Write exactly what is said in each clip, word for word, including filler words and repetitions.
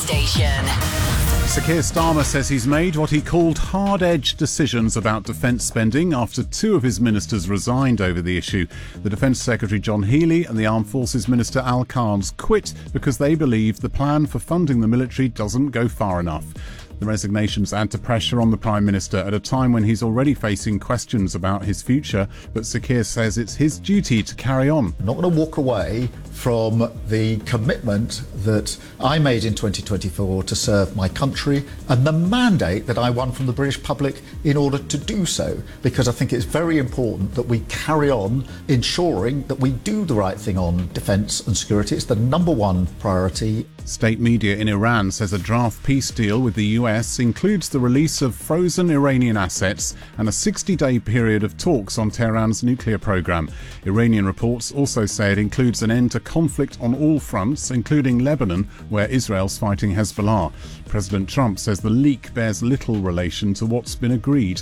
Station. Sir Keir Starmer says he's made what he called hard-edged decisions about defence spending after two of his ministers resigned over the issue. The Defence Secretary John Healey and the Armed Forces Minister Al Carnes quit because they believe the plan for funding the military doesn't go far enough. The resignations add to pressure on the Prime Minister at a time when he's already facing questions about his future, but Sir Keir says it's his duty to carry on. I'm not going to walk away from the commitment that I made in twenty twenty-four to serve my country and the mandate that I won from the British public in order to do so, because I think it's very important that we carry on ensuring that we do the right thing on defence and security. It's the number one priority. State media in Iran says a draft peace deal with the U S includes the release of frozen Iranian assets and a sixty-day period of talks on Tehran's nuclear program. Iranian reports also say it includes an end to conflict on all fronts, including Lebanon, where Israel's fighting Hezbollah. President Trump says the leak bears little relation to what's been agreed.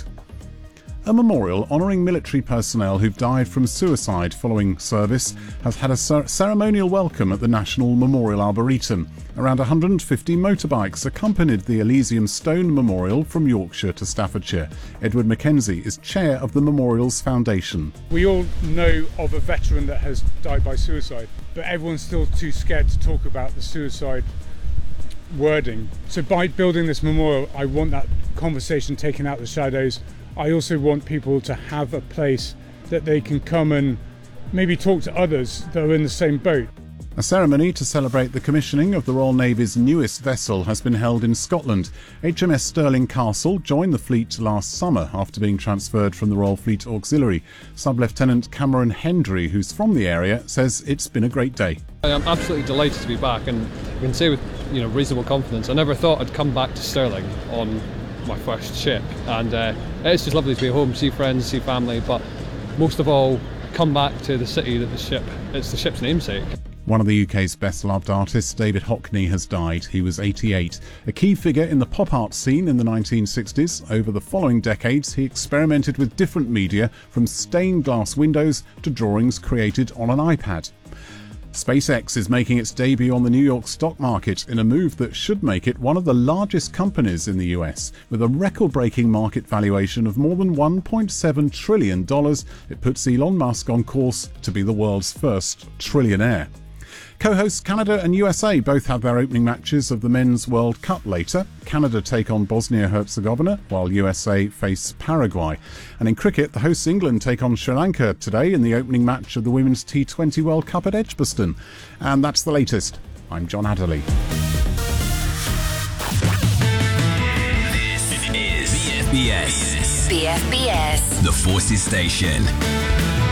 A memorial honouring military personnel who've died from suicide following service has had a cer- ceremonial welcome at the National Memorial Arboretum. Around one hundred fifty motorbikes accompanied the Elysium Stone Memorial from Yorkshire to Staffordshire. Edward Mackenzie is chair of the memorial's foundation. We all know of a veteran that has died by suicide, but everyone's still too scared to talk about the suicide wording. So by building this memorial, I want that conversation taken out of the shadows. I also want people to have a place that they can come and maybe talk to others that are in the same boat. A ceremony to celebrate the commissioning of the Royal Navy's newest vessel has been held in Scotland. H M S Stirling Castle joined the fleet last summer after being transferred from the Royal Fleet Auxiliary. Sub-Lieutenant Cameron Hendry, who's from the area, says it's been a great day. I'm absolutely delighted to be back, and I can say with you know reasonable confidence I never thought I'd come back to Stirling on my first ship, and uh, it's just lovely to be home, see friends, see family, but most of all come back to the city that the ship it's the ship's namesake. One of the U K's best-loved artists, David Hockney, has died. He was eighty-eight. A key figure in the pop art scene in the nineteen sixties. Over the following decades, he experimented with different media, from stained glass windows to drawings created on an iPad. SpaceX is making its debut on the New York stock market in a move that should make it one of the largest companies in the U S. With a record-breaking market valuation of more than one point seven trillion dollars, it puts Elon Musk on course to be the world's first trillionaire. Co-hosts Canada and U S A both have their opening matches of the Men's World Cup later. Canada take on Bosnia-Herzegovina, while U S A face Paraguay. And in cricket, the hosts England take on Sri Lanka today in the opening match of the Women's T twenty World Cup at Edgbaston. And that's the latest. I'm John Adderley. This is B F B S. B F B S. The Forces Station.